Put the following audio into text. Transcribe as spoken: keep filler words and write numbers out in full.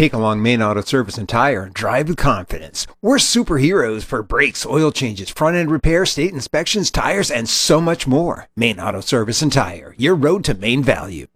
Take along Main Auto Service and Tire and drive with confidence. We're superheroes for brakes, oil changes, front-end repair, state inspections, tires, and so much more. Main Auto Service and Tire, your road to main value.